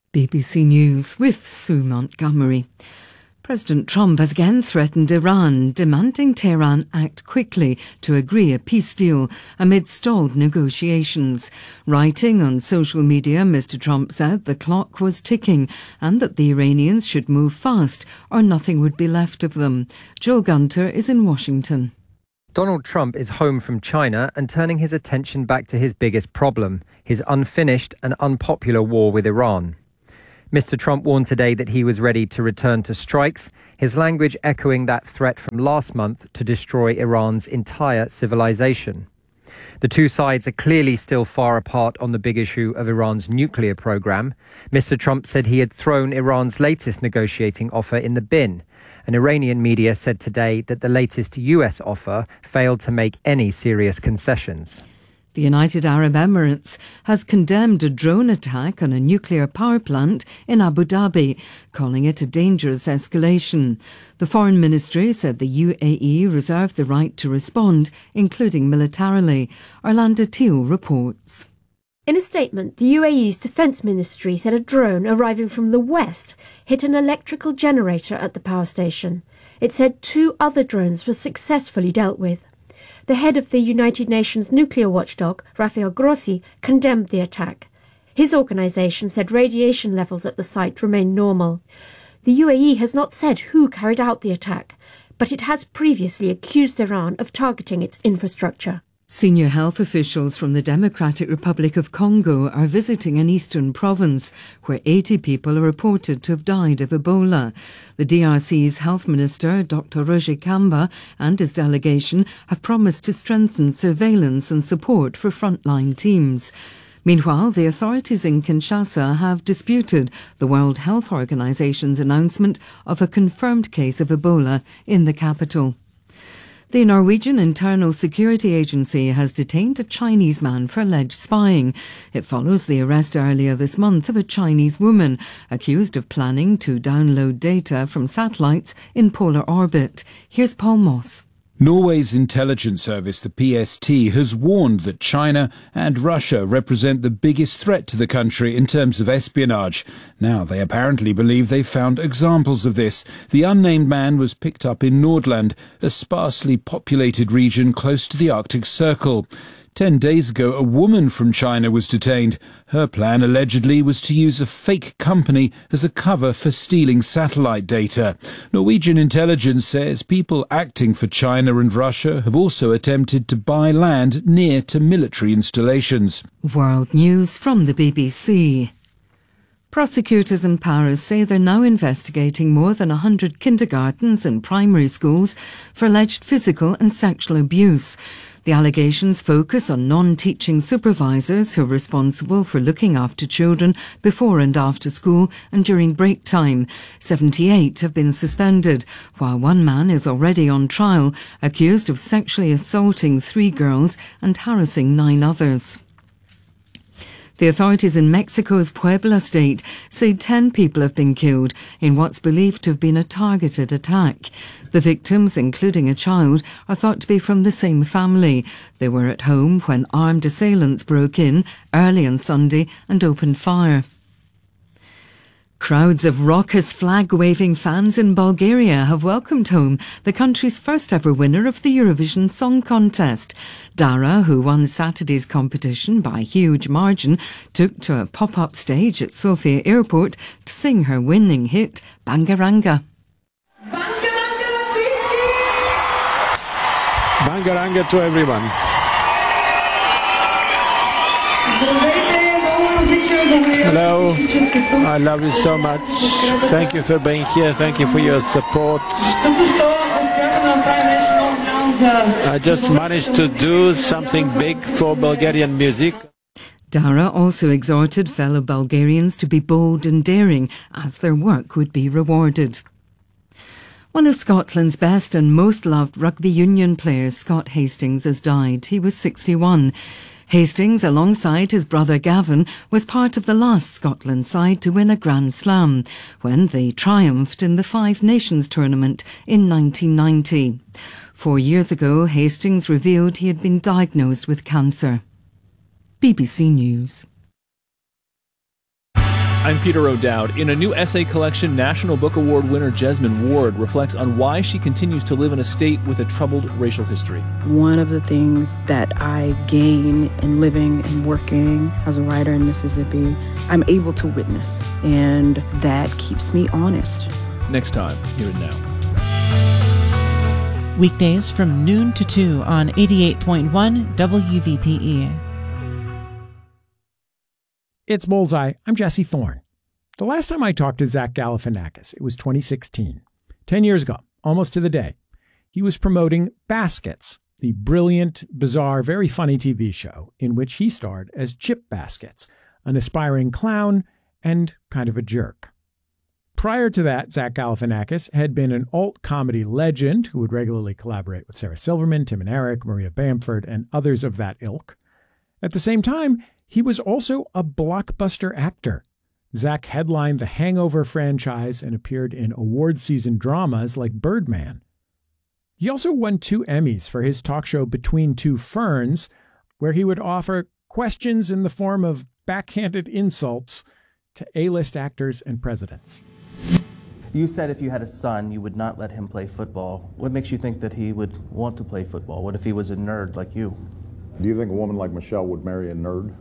BBC News with Sue Montgomery. President Trump has again threatened Iran, demanding Tehran act quickly to agree a peace deal amid stalled negotiations. Writing on social media, Mr. Trump said the clock was ticking and that the Iranians should move fast or nothing would be left of them. Joel Gunter is in Washington. Donald Trump is home from China and turning his attention back to his biggest problem, his unfinished and unpopular war with Iran. Mr. Trump warned today that he was ready to return to strikes, his language echoing that threat from last month to destroy Iran's entire civilization. The two sides are clearly still far apart on the big issue of Iran's nuclear program. Mr. Trump said he had thrown Iran's latest negotiating offer in the bin. And Iranian media said today that the latest US offer failed to make any serious concessions. The United Arab Emirates has condemned a drone attack on a nuclear power plant in Abu Dhabi, calling it a dangerous escalation. The Foreign Ministry said the UAE reserved the right to respond, including militarily. Orlando Teal reports. In a statement, the UAE's Defence Ministry said a drone arriving from the west hit an electrical generator at the power station. It said 2 other drones were successfully dealt with. The head of the United Nations nuclear watchdog, Rafael Grossi, condemned the attack. His organisation said radiation levels at the site remain normal. The UAE has not said who carried out the attack, but it has previously accused Iran of targeting its infrastructure. Senior health officials from the Democratic Republic of Congo are visiting an eastern province where 80 people are reported to have died of Ebola. The DRC's health minister, Dr. Roger Kamba, and his delegation have promised to strengthen surveillance and support for frontline teams. Meanwhile, the authorities in Kinshasa have disputed the World Health Organization's announcement of a confirmed case of Ebola in the capital. The Norwegian Internal Security Agency has detained a Chinese man for alleged spying. It follows the arrest earlier this month of a Chinese woman accused of planning to download data from satellites in polar orbit. Here's Paul Moss. Norway's intelligence service, the PST, has warned that China and Russia represent the biggest threat to the country in terms of espionage. Now they apparently believe they've found examples of this. The unnamed man was picked up in Nordland, a sparsely populated region close to the Arctic Circle. 10 days ago, a woman from China was detained. Her plan allegedly was to use a fake company as a cover for stealing satellite data. Norwegian intelligence says people acting for China and Russia have also attempted to buy land near to military installations. World News from the BBC. Prosecutors in Paris say they're now investigating more than 100 kindergartens and primary schools for alleged physical and sexual abuse. The allegations focus on non-teaching supervisors who are responsible for looking after children before and after school and during break time. 78 have been suspended, while one man is already on trial, accused of sexually assaulting 3 girls and harassing 9 others. The authorities in Mexico's Puebla state say 10 people have been killed in what's believed to have been a targeted attack. The victims, including a child, are thought to be from the same family. They were at home when armed assailants broke in early on Sunday and opened fire. Crowds of raucous flag-waving fans in Bulgaria have welcomed home the country's first ever winner of the Eurovision Song Contest. Dara, who won Saturday's competition by a huge margin, took to a pop-up stage at Sofia Airport to sing her winning hit, Bangaranga. Bangaranga to everyone. Hello, I love you so much. Thank you for being here. Thank you for your support. I just managed to do something big for Bulgarian music. Dara also exhorted fellow Bulgarians to be bold and daring, as their work would be rewarded. One of Scotland's best and most loved rugby union players, Scott Hastings, has died. He was 61. Hastings, alongside his brother Gavin, was part of the last Scotland side to win a Grand Slam when they triumphed in the Five Nations tournament in 1990. 4 years ago, Hastings revealed he had been diagnosed with cancer. BBC News. I'm Peter O'Dowd. In a new essay collection, National Book Award winner Jesmyn Ward reflects on why she continues to live in a state with a troubled racial history. One of the things that I gain in living and working as a writer in Mississippi, I'm able to witness, and that keeps me honest. Next time, Here and Now. Weekdays from noon to 2 on 88.1 WVPE. It's Bullseye. I'm Jesse Thorne. The last time I talked to Zach Galifianakis, it was 2016. 10 years ago, almost to the day. He was promoting Baskets, the brilliant, bizarre, very funny TV show in which he starred as Chip Baskets, an aspiring clown and kind of a jerk. Prior to that, Zach Galifianakis had been an alt-comedy legend who would regularly collaborate with Sarah Silverman, Tim and Eric, Maria Bamford, and others of that ilk. At the same time, he was also a blockbuster actor. Zach headlined the Hangover franchise and appeared in award-season dramas like Birdman. He also won 2 Emmys for his talk show Between Two Ferns, where he would offer questions in the form of backhanded insults to A-list actors and presidents. You said if you had a son, you would not let him play football. What makes you think that he would want to play football? What if he was a nerd like you? Do you think a woman like Michelle would marry a nerd?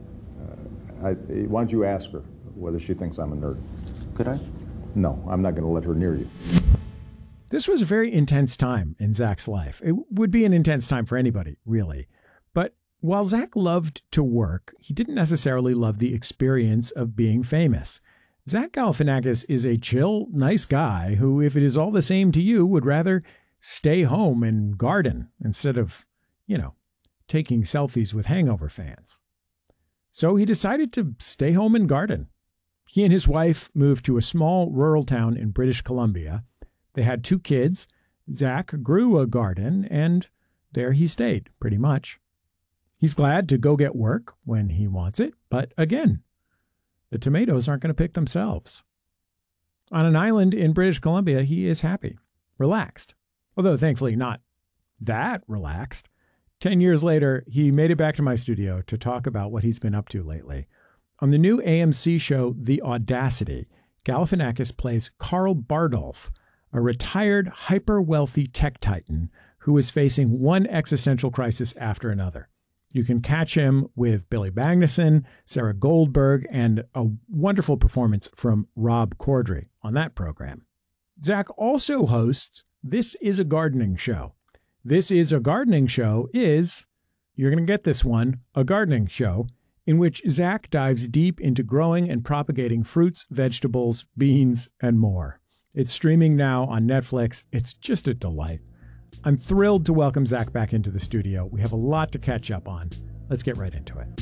Why don't you ask her whether she thinks I'm a nerd? Could I? No, I'm not going to let her near you. This was a very intense time in Zach's life. It would be an intense time for anybody, really. But while Zach loved to work, he didn't necessarily love the experience of being famous. Zach Galifianakis is a chill, nice guy who, if it is all the same to you, would rather stay home and garden instead of, taking selfies with Hangover fans. So he decided to stay home and garden. He and his wife moved to a small rural town in British Columbia. They had 2 kids. Zach grew a garden, and there he stayed, pretty much. He's glad to go get work when he wants it, but again, the tomatoes aren't going to pick themselves. On an island in British Columbia, he is happy, relaxed, although thankfully not that relaxed. 10 years later, he made it back to my studio to talk about what he's been up to lately. On the new AMC show, The Audacity, Galifianakis plays Carl Bardolph, a retired, hyper-wealthy tech titan who is facing one existential crisis after another. You can catch him with Billy Magnuson, Sarah Goldberg, and a wonderful performance from Rob Corddry on that program. Zach also hosts This Is a Gardening Show. This Is a Gardening Show is, you're going to get this one, a gardening show in which Zach dives deep into growing and propagating fruits, vegetables, beans, and more. It's streaming now on Netflix. It's just a delight. I'm thrilled to welcome Zach back into the studio. We have a lot to catch up on. Let's get right into it.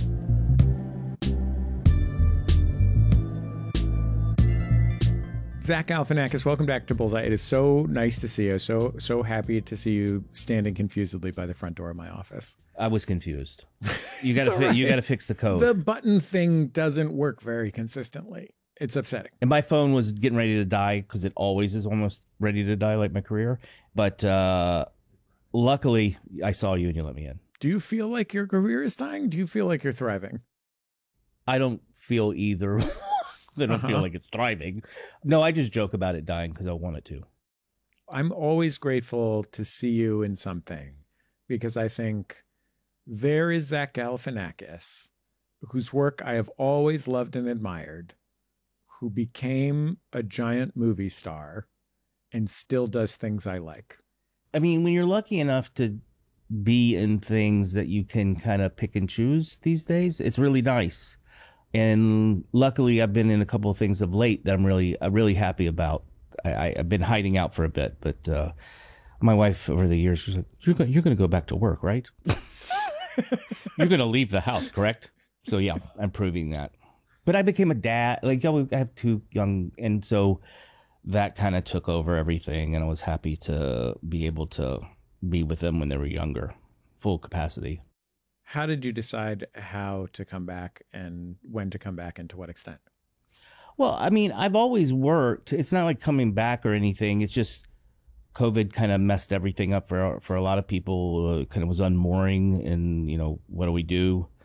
Zach Galifianakis, welcome back to Bullseye. It is so nice to see you. So happy to see you standing confusedly by the front door of my office. I was confused. You got to fix the code. The button thing doesn't work very consistently. It's upsetting. And my phone was getting ready to die because it always is almost ready to die, like my career. But luckily, I saw you and you let me in. Do you feel like your career is dying? Do you feel like you're thriving? I don't feel either. I don't feel like it's thriving. No, I just joke about it dying because I want it to. I'm always grateful to see you in something because I think there is Zach Galifianakis, whose work I have always loved and admired, who became a giant movie star and still does things I like. I mean, when you're lucky enough to be in things that you can kind of pick and choose these days, it's really nice. And luckily, I've been in a couple of things of late that I'm really happy about. I've been hiding out for a bit, but my wife over the years was like, "You're going to go back to work, right? You're going to leave the house, correct?" So yeah, I'm proving that. But I became a dad. Like I have 2 young, and so that kind of took over everything. And I was happy to be able to be with them when they were younger, full capacity. How did you decide how to come back and when to come back and to what extent? Well, I mean, I've always worked. It's not like coming back or anything. It's just COVID kind of messed everything up for a lot of people. Kind of was unmooring and, what do we do?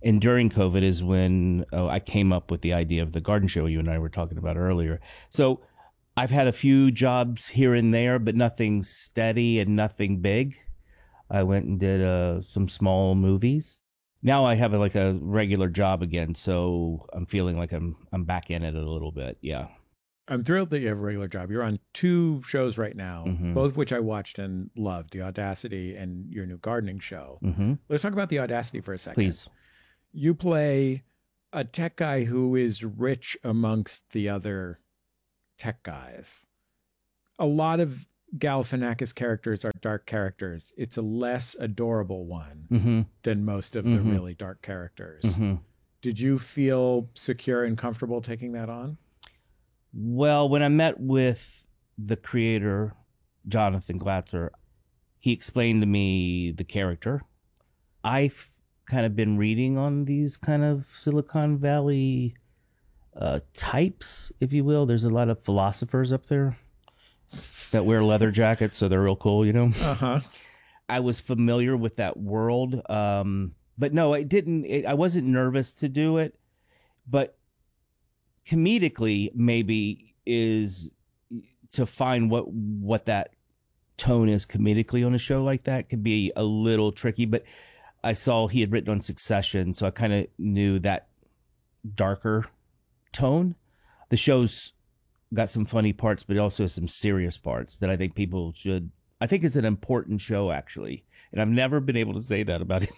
And during COVID is when I came up with the idea of the garden show you and I were talking about earlier. So I've had a few jobs here and there, but nothing steady and nothing big. I went and did some small movies. Now I have a regular job again, so I'm feeling like I'm back in it a little bit. Yeah. I'm thrilled that you have a regular job. You're on 2 shows right now, Mm-hmm. both of which I watched and loved, The Audacity and your new gardening show. Mm-hmm. Let's talk about The Audacity for a second. Please. You play a tech guy who is rich amongst the other tech guys. A lot of Galifianakis characters are dark characters. It's a less adorable one Mm-hmm. than most of the really dark characters. Mm-hmm. Did you feel secure and comfortable taking that on? Well, when I met with the creator, Jonathan Glatzer, he explained to me the character. I've kind of been reading on these kind of Silicon Valley types, if you will. There's a lot of philosophers up there that wear leather jackets, so they're real cool, you know? Uh-huh. I was familiar with that world, but no, I wasn't nervous to do it, but comedically maybe is to find what that tone is comedically on a show like that could be a little tricky. But I saw he had written on Succession, so I kind of knew that darker tone. The show's got some funny parts, but also some serious parts that I think people should. I think it's an important show, actually, and I've never been able to say that about it.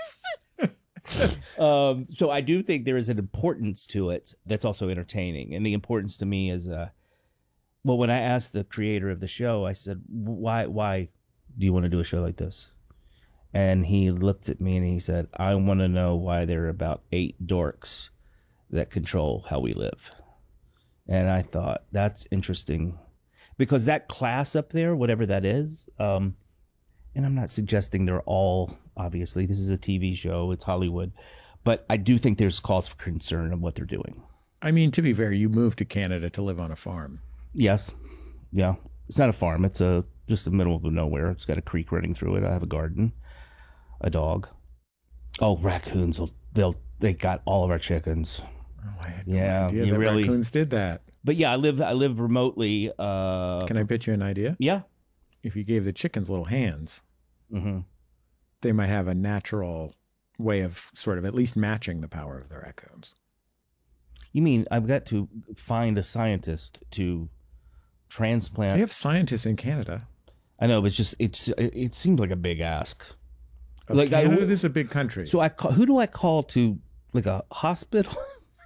So I do think there is an importance to it that's also entertaining. And the importance to me is, well, when I asked the creator of the show, I said, why do you want to do a show like this? And he looked at me and he said, I want to know why there are about 8 dorks that control how we live. And I thought, that's interesting. Because that class up there, whatever that is, and I'm not suggesting they're all, obviously, this is a TV show, it's Hollywood, but I do think there's cause for concern of what they're doing. I mean, to be fair, you moved to Canada to live on a farm. Yes. Yeah. It's not a farm. It's just the middle of nowhere. It's got a creek running through it. I have a garden, a dog. Oh, raccoons. They got all of our chickens. Oh, I had no idea that raccoons did that. But yeah, I live remotely. Can I pitch you an idea? Yeah. If you gave the chickens little hands, mm-hmm. they might have a natural way of sort of at least matching the power of the raccoons. You mean I've got to find a scientist to transplant? They have scientists in Canada. I know, but it seems like a big ask. Like Canada is a big country. So who do I call to, like, a hospital?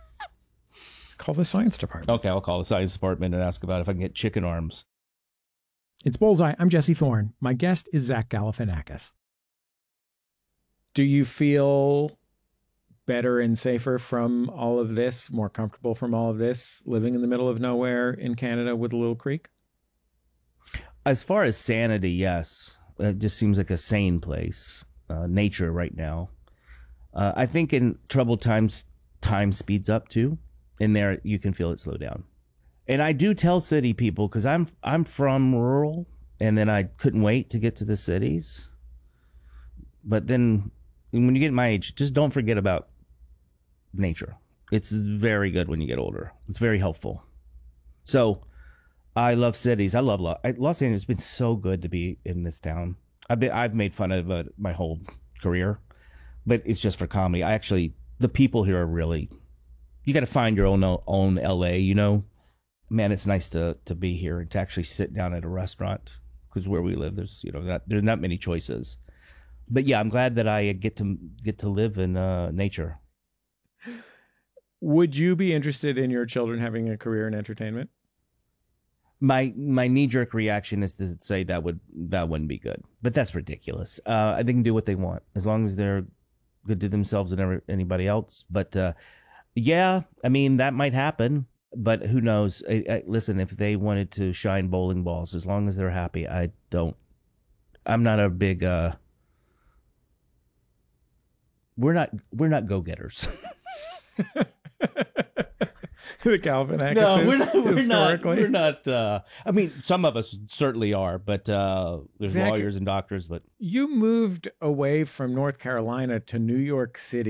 Call the science department. Okay, I'll call the science department and ask about if I can get chicken arms. It's Bullseye. I'm Jesse Thorne. My guest is Zach Galifianakis. Do you feel better and safer from all of this, more comfortable from all of this, living in the middle of nowhere in Canada with a little creek? As far as sanity, yes. It just seems like a sane place. Nature right now. I think in troubled times, time speeds up too. In there, you can feel it slow down. And I do tell city people, because I'm from rural, and then I couldn't wait to get to the cities. But then when you get my age, just don't forget about nature. It's very good when you get older. It's very helpful. So I love cities. I love Los Angeles. It's been so good to be in this town. I've made fun of it my whole career, but it's just for comedy. The people here are really, you got to find your own LA, you know? Man, it's nice to be here and to actually sit down at a restaurant, because where we live, there's not many choices. But yeah, I'm glad that I get to live in nature. Would you be interested in your children having a career in entertainment? My knee-jerk reaction is to say that wouldn't be good, but that's ridiculous. They can do what they want as long as they're good to themselves and anybody else. But yeah, I mean, that might happen. But who knows? Listen, if they wanted to shine bowling balls, as long as they're happy, I'm not a big. We're not go-getters. The Galifianakis historically. We're not. I mean, some of us certainly are, but there's Zach, lawyers and doctors. But you moved away from North Carolina to New York City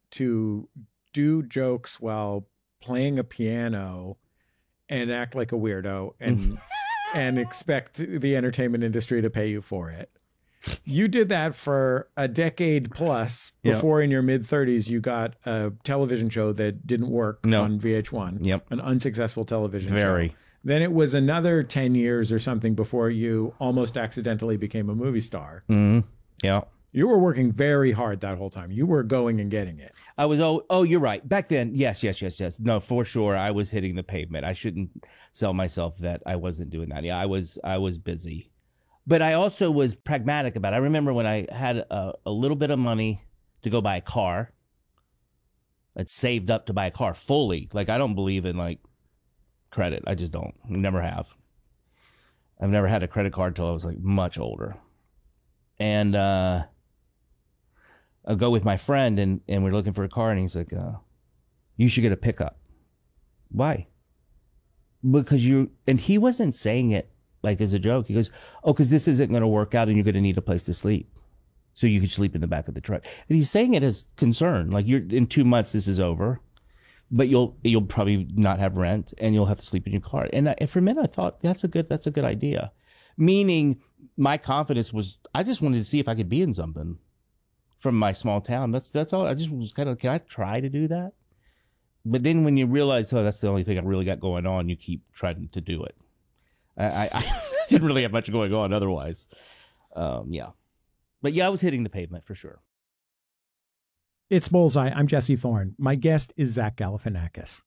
to do jokes while playing a piano and act like a weirdo and expect the entertainment industry to pay you for it. You did that for a decade plus before in your mid-30s you got a television show that didn't work on VH1. Yep. An unsuccessful television show. Then it was another 10 years or something before you almost accidentally became a movie star. Mm-hmm. Yeah. You were working very hard that whole time. You were going and getting it. I was, you're right. Back then, yes. No, for sure, I was hitting the pavement. I shouldn't sell myself that I wasn't doing that. Yeah, I was busy. But I also was pragmatic about it. I remember when I had a little bit of money to go buy a car. I'd saved up to buy a car fully. Like, I don't believe in, like, credit. I just don't. Never have. I've never had a credit card until I was, like, much older. And I'll go with my friend, and we're looking for a car, and he's like, you should get a pickup. Why? Because and he wasn't saying it like as a joke. He goes, because this isn't going to work out and you're going to need a place to sleep. So you could sleep in the back of the truck. And he's saying it as concern. Like, in 2 months, this is over, but you'll probably not have rent and you'll have to sleep in your car. And for a minute, I thought that's a good idea. Meaning my confidence was, I just wanted to see if I could be in something from my small town. That's all. I just was kind of, can I try to do that? But then when you realize, that's the only thing I really got going on, you keep trying to do it. I didn't really have much going on otherwise. Yeah. But yeah, I was hitting the pavement for sure. It's Bullseye. I'm Jesse Thorne. My guest is Zach Galifianakis.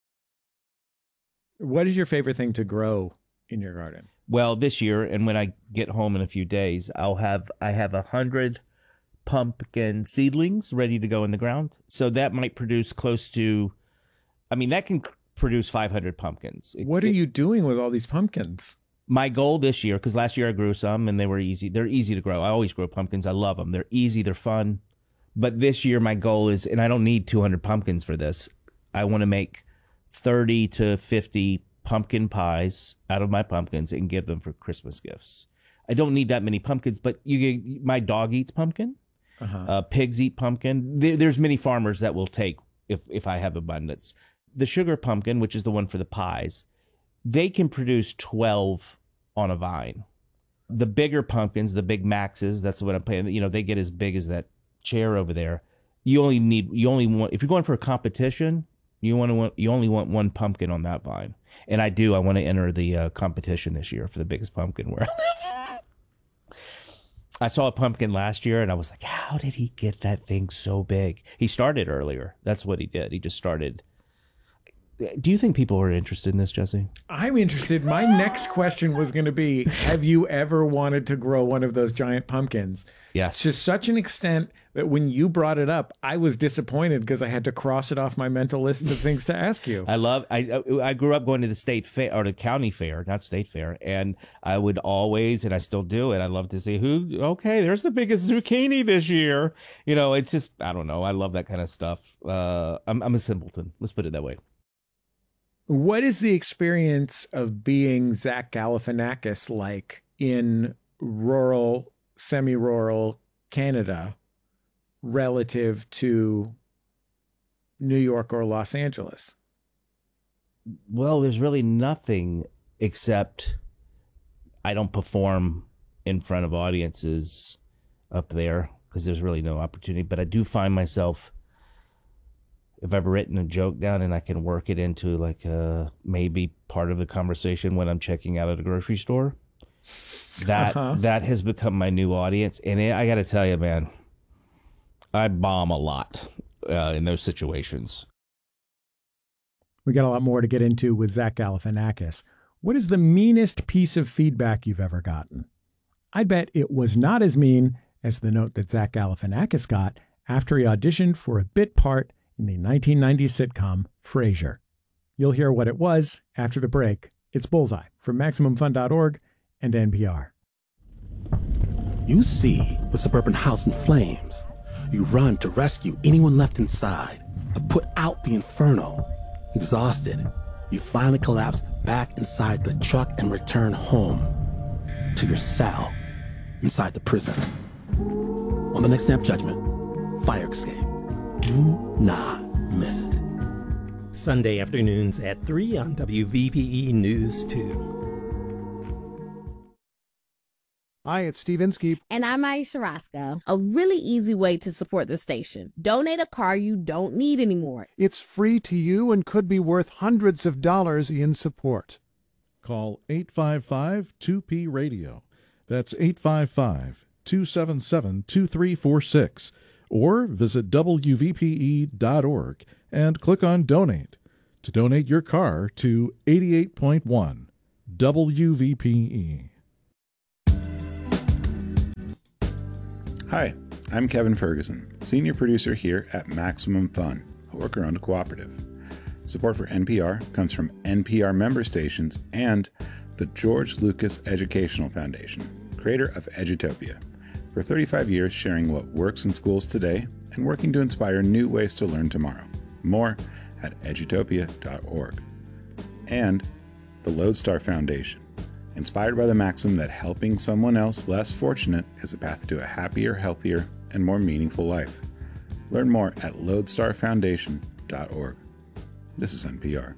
What is your favorite thing to grow in your garden? Well, this year, and when I get home in a few days, I have 100 pumpkin seedlings ready to go in the ground. So that might produce close to, that can produce 500 pumpkins. What are you doing with all these pumpkins? My goal this year, because last year I grew some and they were easy. They're easy to grow. I always grow pumpkins. I love them. They're easy. They're fun. But this year my goal is, and I don't need 200 pumpkins for this, I want to make 30 to 50 pumpkin pies out of my pumpkins and give them for Christmas gifts. I don't need that many pumpkins, but my dog eats pumpkin. Pigs eat pumpkin. There's many farmers that will take if I have abundance. The sugar pumpkin, which is the one for the pies, they can produce 12 on a vine. The bigger pumpkins, the Big Maxes, that's what I'm playing. They get as big as that chair over there. You only want, if you're going for a competition, you only want one pumpkin on that vine. And I want to enter the competition this year for the biggest pumpkin where I live. I saw a pumpkin last year and I was like, how did he get that thing so big? He started earlier. That's what he did. He just started. Do you think people are interested in this, Jesse? I'm interested. My next question was going to be, have you ever wanted to grow one of those giant pumpkins? Yes. To such an extent that when you brought it up, I was disappointed because I had to cross it off my mental list of things to ask you. I grew up going to the state fair, or the county fair, not state fair, and I would always, and I still do it, I love to see there's the biggest zucchini this year. It's just, I don't know. I love that kind of stuff. I'm a simpleton. Let's put it that way. What is the experience of being Zach Galifianakis like in rural, semi-rural Canada relative to New York or Los Angeles? Well, there's really nothing except I don't perform in front of audiences up there because there's really no opportunity. But I do find myself, if I've written a joke down and I can work it into like maybe part of the conversation when I'm checking out at a grocery store, that has become my new audience. And I got to tell you, man, I bomb a lot in those situations. We got a lot more to get into with Zach Galifianakis. What is the meanest piece of feedback you've ever gotten? I bet it was not as mean as the note that Zach Galifianakis got after he auditioned for a bit part in the 1990s sitcom Frasier. You'll hear what it was after the break. It's Bullseye from MaximumFun.org and NPR. You see the suburban house in flames. You run to rescue anyone left inside, to put out the inferno. Exhausted, you finally collapse back inside the truck and return home to your cell inside the prison. On the next Snap Judgment, Fire Escape. Do not miss it. Sunday afternoons at 3 on WVPE News 2. Hi, it's Steve Inskeep. And I'm Aisha Roscoe. A really easy way to support the station. Donate a car you don't need anymore. It's free to you and could be worth hundreds of dollars in support. Call 855-2P-RADIO. That's 855-277-2346. Or visit WVPE.org and click on Donate to donate your car to 88.1 WVPE. Hi, I'm Kevin Ferguson, senior producer here at Maximum Fun, a worker-owned cooperative. Support for NPR comes from NPR member stations and the George Lucas Educational Foundation, creator of Edutopia, for 35 years sharing what works in schools today and working to inspire new ways to learn tomorrow. More at edutopia.org. And the Lodestar Foundation, inspired by the maxim that helping someone else less fortunate is a path to a happier, healthier, and more meaningful life. Learn more at lodestarfoundation.org. This is NPR.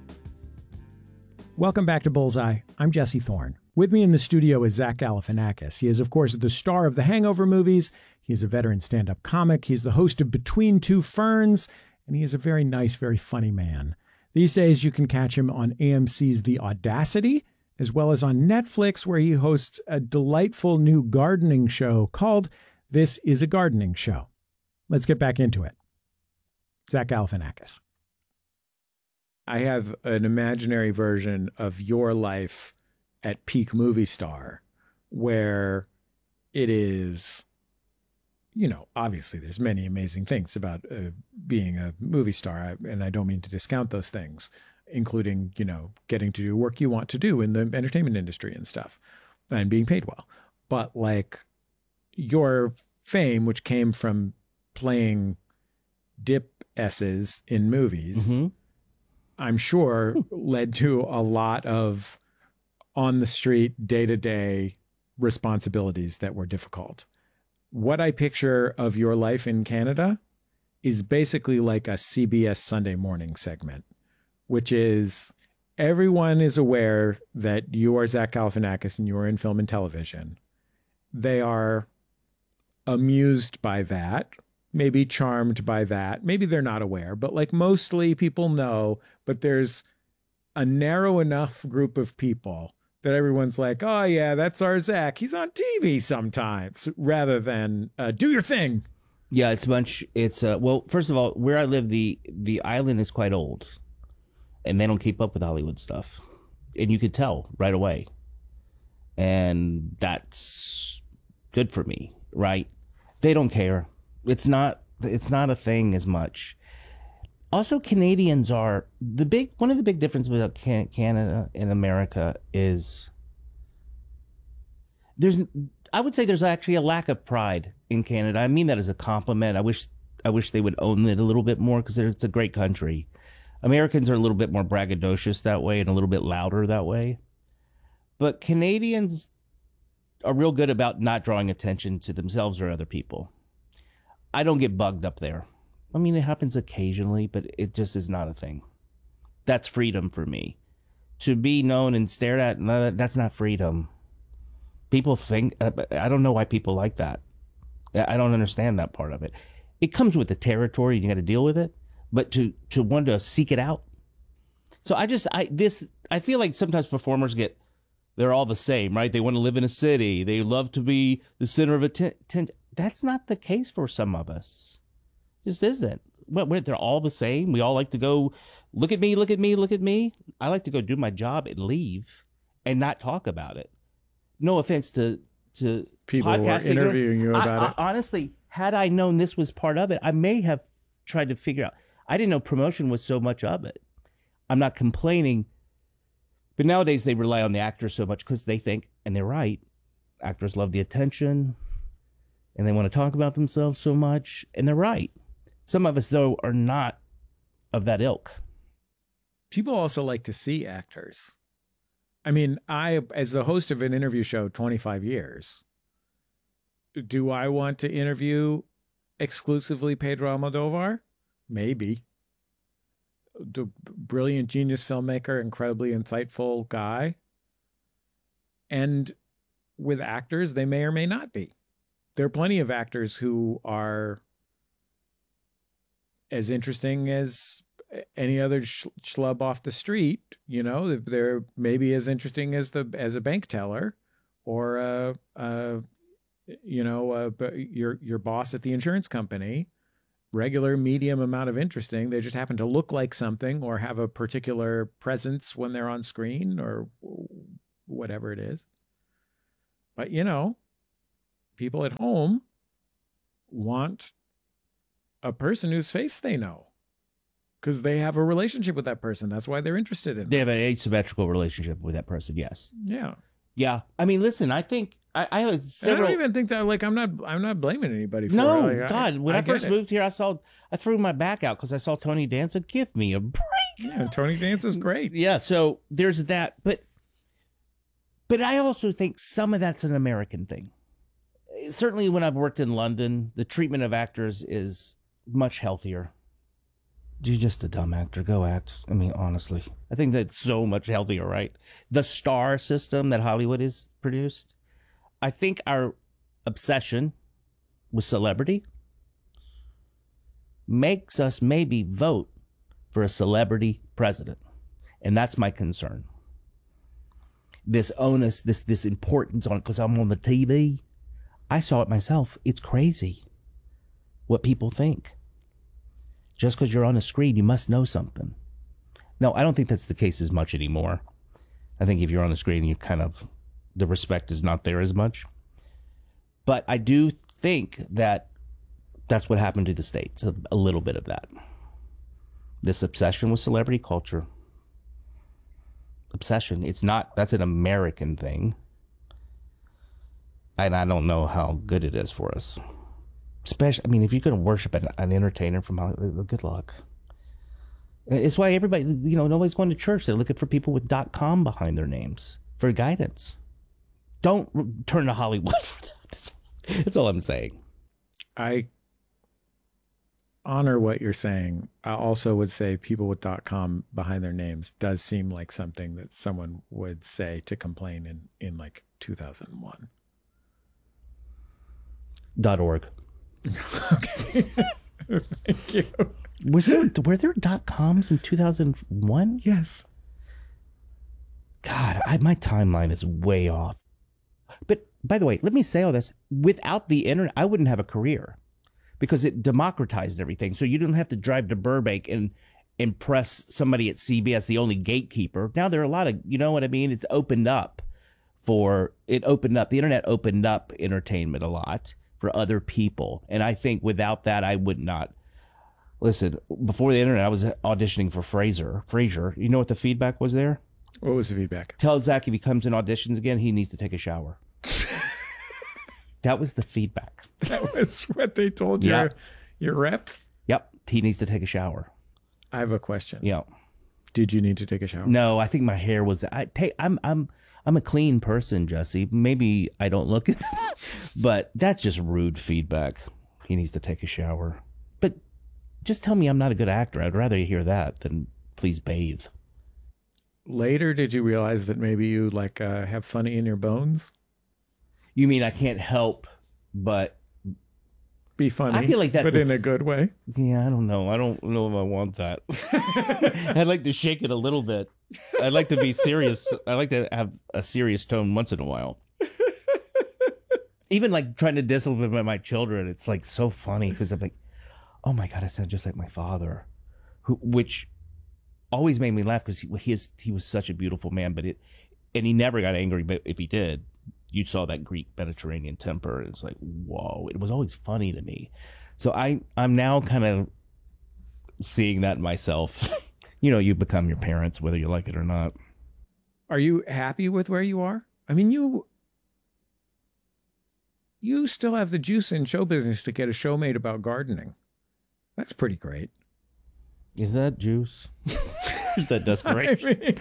Welcome back to Bullseye. I'm Jesse Thorne. With me in the studio is Zach Galifianakis. He is, of course, the star of the Hangover movies. He is a veteran stand-up comic. He's the host of Between Two Ferns, and he is a very nice, very funny man. These days, you can catch him on AMC's The Audacity, as well as on Netflix, where he hosts a delightful new gardening show called This is a Gardening Show. Let's get back into it. Zach Galifianakis. I have an imaginary version of your life at peak movie star, where it is, you know, obviously there's many amazing things about being a movie star, and I don't mean to discount those things, including, you know, getting to do work you want to do in the entertainment industry and stuff, and being paid well. But like your fame, which came from playing dip S's in movies, I'm sure led to a lot of on the street, day-to-day responsibilities that were difficult. What I picture of your life in Canada is basically like a CBS Sunday morning segment, which is everyone is aware that you are Zach Galifianakis and you are in film and television. They are amused by that, maybe charmed by that. Maybe they're not aware, but like mostly people know, but there's a narrow enough group of people that everyone's like, oh yeah, that's our Zach. He's on TV sometimes, rather than do your thing. Yeah, well, first of all, where I live, the island is quite old, and they don't keep up with Hollywood stuff, and you could tell right away, and that's good for me, right? They don't care. It's not a thing as much. Also, Canadians are one of the big differences about Canada and America is I would say there's actually a lack of pride in Canada. I mean that as a compliment. I wish they would own it a little bit more, because it's a great country. Americans are a little bit more braggadocious that way and a little bit louder that way. But Canadians are real good about not drawing attention to themselves or other people. I don't get bugged up there. I mean, it happens occasionally, but it just is not a thing. That's freedom for me. To be known and stared at, that's not freedom. People think, I don't know why people like that. I don't understand that part of it. It comes with the territory, and you got to deal with it. But to want to seek it out. So I feel like sometimes performers they're all the same, right? They want to live in a city. They love to be the center of attention. That's not the case for some of us. Just isn't. They're all the same. We all like to go, look at me, look at me, look at me. I like to go do my job and leave and not talk about it. No offense to people who are interviewing you about it. Honestly, had I known this was part of it, I may have tried to figure out. I didn't know promotion was so much of it. I'm not complaining. But nowadays they rely on the actors so much because they think, and they're right, actors love the attention and they want to talk about themselves so much, and they're right. Some of us, though, are not of that ilk. People also like to see actors. I mean, as the host of an interview show 25 years, do I want to interview exclusively Pedro Almodovar? maybe. The brilliant genius filmmaker, incredibly insightful guy. And with actors, they may or may not be. There are plenty of actors who are as interesting as any other schlub off the street. You know, they're maybe as interesting as a bank teller, or your boss at the insurance company. Regular, medium amount of interesting. They just happen to look like something or have a particular presence when they're on screen or whatever it is. But, you know, people at home want a person whose face they know because they have a relationship with that person. That's why they're interested in them. They have an asymmetrical relationship with that person, yes. Yeah. Yeah. I mean, listen, I think I have several... I don't even think that, like, I'm not blaming anybody for it. No, Like, God, when I first moved here, I threw my back out because I saw Tony Danza. Give me a break. Yeah, Tony Danza's great. Yeah, so there's that. But I also think some of that's an American thing. Certainly when I've worked in London, the treatment of actors is much healthier. You're just a dumb actor. Go act. I mean, honestly. I think that's so much healthier, right? The star system that Hollywood has produced. I think our obsession with celebrity makes us maybe vote for a celebrity president. And that's my concern. This onus, this importance on it, because I'm on the TV. I saw it myself. It's crazy what people think. Just because you're on a screen, you must know something. No, I don't think that's the case as much anymore. I think if you're on the screen, the respect is not there as much. But I do think that that's what happened to the States, a little bit of that. This obsession with celebrity culture. Obsession. That's an American thing. And I don't know how good it is for us. Especially, I mean, if you're going to worship an entertainer from Hollywood, good luck. It's why everybody, nobody's going to church. They're looking for people with .com behind their names for guidance. Don't turn to Hollywood for that. That's all I'm saying. I honor what you're saying. I also would say people with .com behind their names does seem like something that someone would say to complain in like 2001. .org. Okay. Thank you. Were there .coms in 2001? Yes. God, my timeline is way off. But by the way, let me say all this. Without the internet, I wouldn't have a career because it democratized everything. So you don't have to drive to Burbank and impress somebody at CBS, the only gatekeeper. Now there are a lot of, you know what I mean? The internet opened up entertainment a lot for other people. And I think without that, I would not. Listen, before the internet, I was auditioning for Frasier. You know what the feedback was there? What was the feedback? Tell Zach if he comes in auditions again, he needs to take a shower. That was the feedback. That was what they told your reps? Yep. He needs to take a shower. I have a question. Yeah. Did you need to take a shower? No, I think my hair was. I'm a clean person, Jesse. Maybe I don't look it, but that's just rude feedback. He needs to take a shower. But just tell me I'm not a good actor. I'd rather hear that than please bathe. Later, did you realize that maybe you have funny in your bones? You mean I can't help but be funny? I feel like that's but in a good way. Yeah, I don't know. I don't know if I want that. I'd like to shake it a little bit. I'd like to be serious. I like to have a serious tone once in a while. Even like trying to discipline my children, it's like so funny because I'm like, oh my God, I sound just like my father, which always made me laugh because he was such a beautiful man, and he never got angry. But if he did, you saw that Greek Mediterranean temper. It's like, whoa! It was always funny to me. So I'm now kind of seeing that in myself. You become your parents, whether you like it or not. Are you happy with where you are? I mean, you still have the juice in show business to get a show made about gardening. That's pretty great. Is that juice? Is that desperation?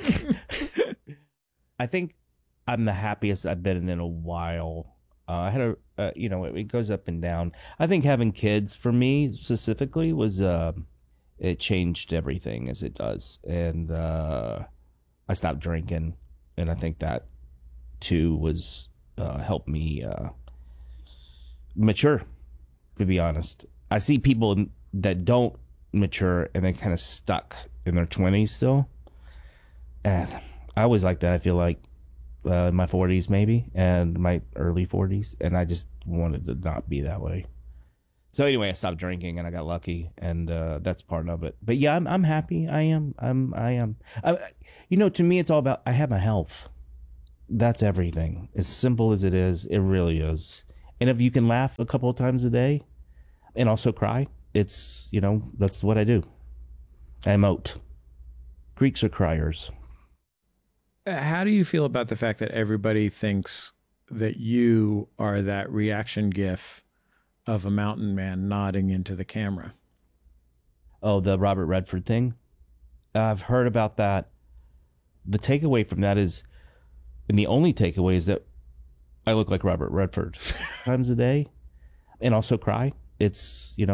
I think I'm the happiest I've been in a while. I had it goes up and down. I think having kids for me specifically was it changed everything as it does. And I stopped drinking, and I think that too was helped me mature, to be honest. I see people that don't mature and they kind of stuck in their 20s still, and I always like that. I feel like in my 40s maybe, and my early 40s, and I just wanted to not be that way. So anyway, I stopped drinking and I got lucky, and that's part of it. But yeah, I'm happy. I am. You know, to me, it's all about, I have my health. That's everything. As simple as it is, it really is. And if you can laugh a couple of times a day and also cry, it's, you know, that's what I do. I emote. Greeks are criers. How do you feel about the fact that everybody thinks that you are that reaction gif of a mountain man nodding into the camera? Oh, the Robert Redford thing? I've heard about that. The takeaway from that is, and the only takeaway is that I look like Robert Redford times a day and also cry. It's, you know,